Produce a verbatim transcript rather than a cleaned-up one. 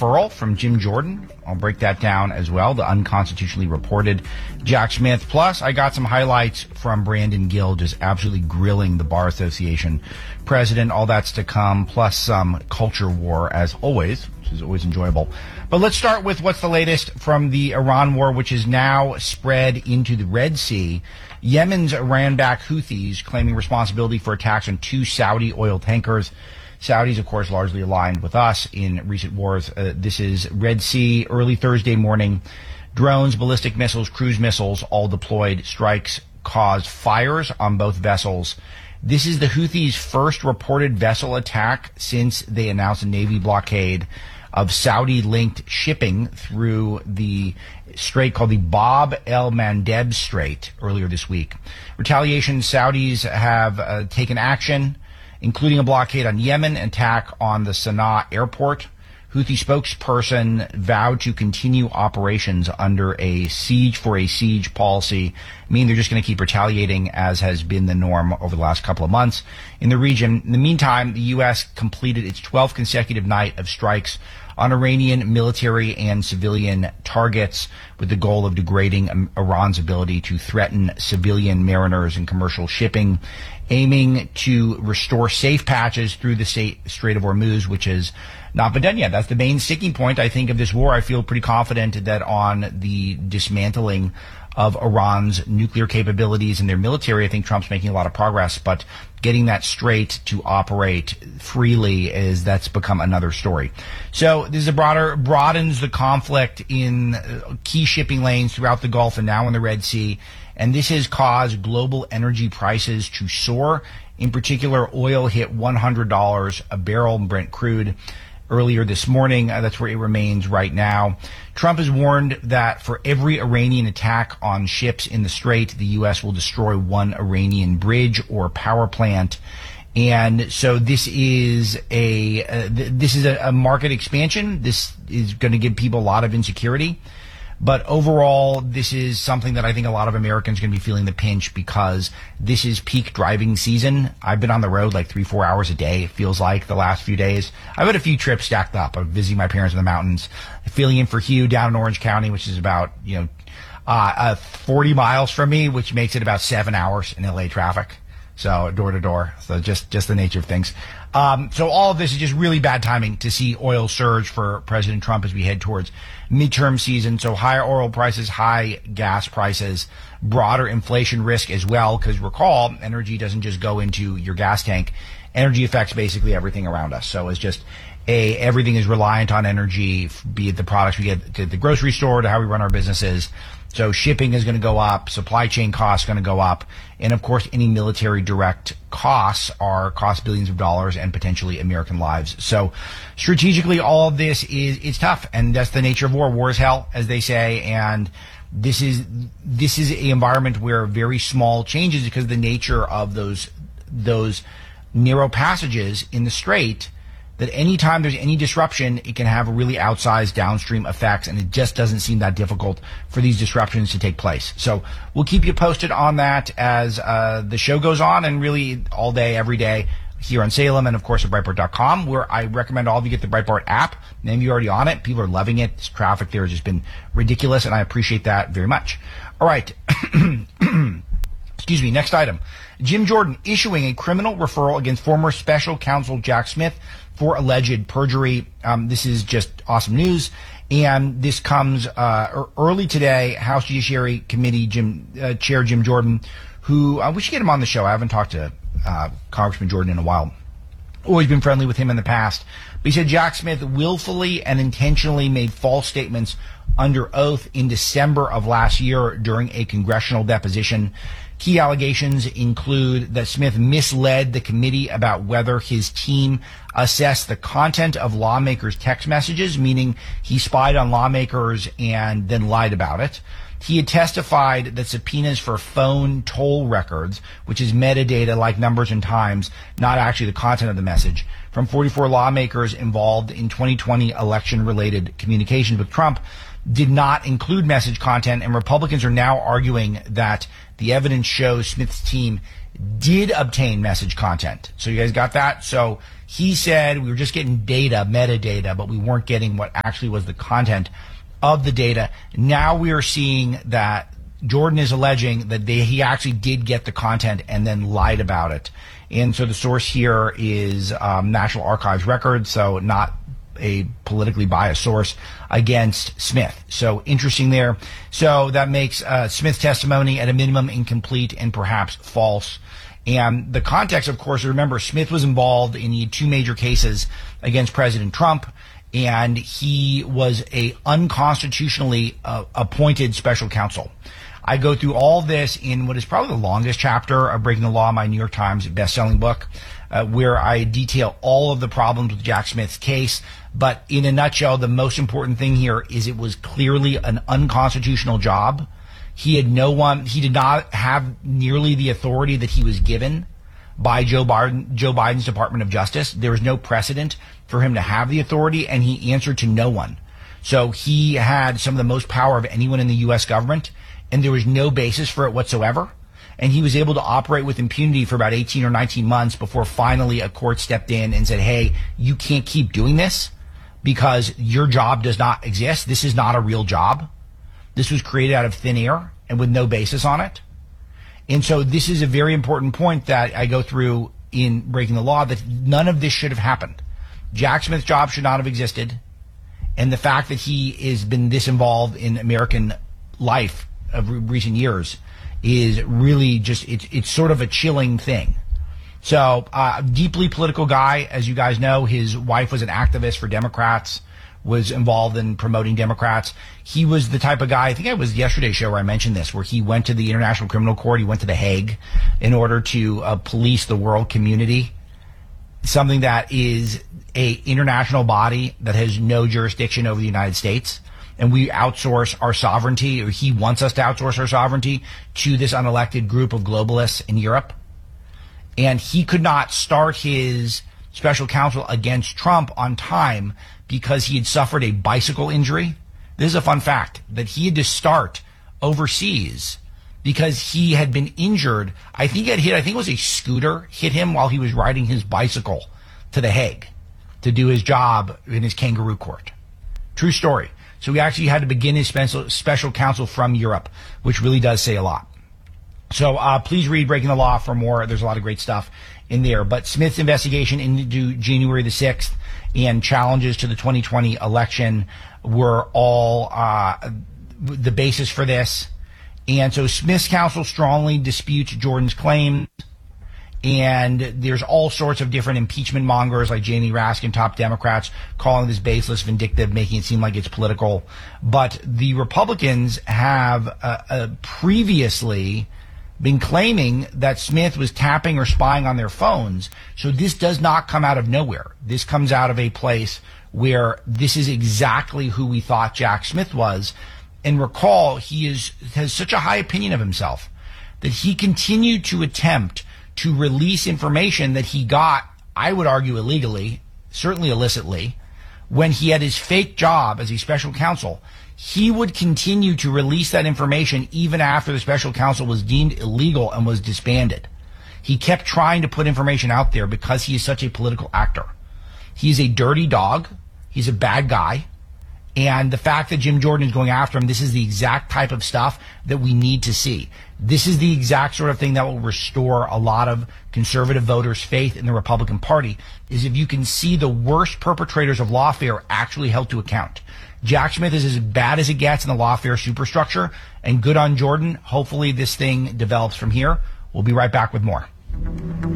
referral from Jim Jordan. I'll break that down as well. The unconstitutionally reported Jack Smith. Plus, I got some highlights from Brandon Gill just absolutely grilling the Bar Association president. All that's to come, plus some culture war as always, which is always enjoyable. But let's start with what's the latest from the Iran war, which is now spread into the Red Sea. Yemen's Iran-backed Houthis claiming responsibility for attacks on two Saudi oil tankers. Saudis, of course, largely aligned with us in recent wars. Uh, this is Red Sea, early Thursday morning. Drones, ballistic missiles, cruise missiles, all deployed. Strikes caused fires on both vessels. This is the Houthis' first reported vessel attack since they announced a Navy blockade of Saudi-linked shipping through the strait called the Bab el-Mandeb Strait earlier this week. Retaliation, Saudis have uh, taken action, including a blockade on Yemen, attack on the Sana'a airport. Houthi spokesperson vowed to continue operations under a siege for a siege policy, meaning they're just going to keep retaliating as has been the norm over the last couple of months in the region. In the meantime, the U S completed its twelfth consecutive night of strikes on Iranian military and civilian targets with the goal of degrading Iran's ability to threaten civilian mariners and commercial shipping, aiming to restore safe patches through the Strait of Hormuz, which has not been done yet. That's the main sticking point, I think, of this war. I feel pretty confident that on the dismantling of Iran's nuclear capabilities and their military, I think Trump's making a lot of progress, but getting that strait to operate freely is that's become another story. So this is a broader, broadens the conflict in key shipping lanes throughout the Gulf and now in the Red Sea. And this has caused global energy prices to soar. In particular, oil hit one hundred dollars a barrel, Brent crude, earlier this morning. Uh, that's where it remains right now. Trump has warned that for every Iranian attack on ships in the Strait, the U S will destroy one Iranian bridge or power plant. And so this is a uh, th- this is a, a market expansion. This is going to give people a lot of insecurity. But overall, this is something that I think a lot of Americans are going to be feeling the pinch because this is peak driving season. I've been on the road like three, four hours a day, it feels like, the last few days. I've had a few trips stacked up. I'm visiting my parents in the mountains, filling in for Hugh down in Orange County, which is about, you know, uh, uh, forty miles from me, which makes it about seven hours in L A traffic. So door to door. So just, just the nature of things. Um, so all of this is just really bad timing to see oil surge for President Trump as we head towards midterm season. So higher oil prices, high gas prices, broader inflation risk as well. Because recall, energy doesn't just go into your gas tank. Energy affects basically everything around us. So it's just a, everything is reliant on energy, be it the products we get to the grocery store to how we run our businesses. So shipping is going to go up, supply chain costs going to go up, and of course any military direct costs are cost billions of dollars and potentially American lives. So strategically all of this is it's tough, and that's the nature of war. War is hell, as they say, and this is this is an environment where very small changes, because of the nature of those those narrow passages in the strait, that anytime there's any disruption, it can have really outsized downstream effects, and it just doesn't seem that difficult for these disruptions to take place. So we'll keep you posted on that as uh, the show goes on, and really all day, every day here on Salem, and of course at Breitbart dot com, where I recommend all of you get the Breitbart app. Many of you are already on it. People are loving it. This traffic there has just been ridiculous, and I appreciate that very much. All right. Excuse me. Next item. Jim Jordan issuing a criminal referral against former special counsel Jack Smith for alleged perjury. Um, this is just awesome news. And this comes uh, early today. House Judiciary Committee Jim, uh, Chair Jim Jordan, who uh, we should get him on the show. I haven't talked to uh, Congressman Jordan in a while. Always been friendly with him in the past. But he said Jack Smith willfully and intentionally made false statements under oath in December of last year during a congressional deposition. Key allegations include that Smith misled the committee about whether his team assessed the content of lawmakers' text messages, meaning he spied on lawmakers and then lied about it. He had testified that subpoenas for phone toll records, which is metadata like numbers and times, not actually the content of the message, from forty-four lawmakers involved in twenty twenty election-related communications with Trump did not include message content, and Republicans are now arguing that the evidence shows Smith's team did obtain message content. So you guys got that? So he said we were just getting data, metadata, but we weren't getting what actually was the content of the data. Now we are seeing that Jordan is alleging that they, he actually did get the content and then lied about it. And so the source here is um, National Archives records, so not a politically biased source against Smith. So interesting there. So that makes uh, Smith's testimony at a minimum incomplete and perhaps false. And the context, of course, remember, Smith was involved in the two major cases against President Trump, and he was a unconstitutionally uh, appointed special counsel. I go through all this in what is probably the longest chapter of Breaking the Law, my New York Times best-selling book, uh, where I detail all of the problems with Jack Smith's case. But in a nutshell, the most important thing here is it was clearly an unconstitutional job. He had no one, he did not have nearly the authority that he was given by Joe Biden, Joe Biden's Department of Justice. There was no precedent for him to have the authority, and he answered to no one. So he had some of the most power of anyone in the U S government, and there was no basis for it whatsoever. And he was able to operate with impunity for about eighteen or nineteen months before finally a court stepped in and said, hey, you can't keep doing this because your job does not exist. This is not a real job. This was created out of thin air and with no basis on it. And so this is a very important point that I go through in Breaking the Law, that none of this should have happened. Jack Smith's job should not have existed. And the fact that he has been this involved in American life of re- recent years is really just, it's, it's sort of a chilling thing. So, uh, deeply political guy, as you guys know. His wife was an activist for Democrats, was involved in promoting Democrats. He was the type of guy, I think it was yesterday's show where I mentioned this, where he went to the International Criminal Court, he went to The Hague in order to uh, police the world community, something that is a international body that has no jurisdiction over the United States. And we outsource our sovereignty, or he wants us to outsource our sovereignty to this unelected group of globalists in Europe. And he could not start his special counsel against Trump on time because he had suffered a bicycle injury. This is a fun fact, that he had to start overseas because he had been injured. I think he had hit, I think it was a scooter, hit him while he was riding his bicycle to The Hague to do his job in his kangaroo court. True story. So he actually had to begin his special, special counsel from Europe, which really does say a lot. So uh, please read Breaking the Law for more. There's a lot of great stuff in there. But Smith's investigation into January the sixth and challenges to the twenty twenty election were all uh, the basis for this. And so Smith's counsel strongly disputes Jordan's claims. And there's all sorts of different impeachment mongers like Jamie Raskin, top Democrats, calling this baseless, vindictive, making it seem like it's political. But the Republicans have uh, uh, previously been claiming that Smith was tapping or spying on their phones. So this does not come out of nowhere. This comes out of a place where this is exactly who we thought Jack Smith was. And recall, he is has such a high opinion of himself that he continued to attempt to release information that he got, I would argue illegally, certainly illicitly, when he had his fake job as a special counsel. He would continue to release that information even after the special counsel was deemed illegal and was disbanded. He kept trying to put information out there because he is such a political actor. He's a dirty dog. He's a bad guy. And the fact that Jim Jordan is going after him, this is the exact type of stuff that we need to see. This is the exact sort of thing that will restore a lot of conservative voters' faith in the Republican Party, is if you can see the worst perpetrators of lawfare actually held to account. Jack Smith is as bad as it gets in the lawfare superstructure, and good on Jordan. Hopefully this thing develops from here. We'll be right back with more.